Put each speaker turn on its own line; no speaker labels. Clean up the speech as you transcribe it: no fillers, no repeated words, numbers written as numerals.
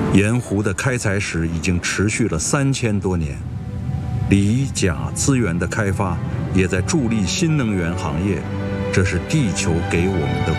盐湖的开采史已经持续了3000多年，锂钾资源的开发也在助力新能源行业，这是地球给我们的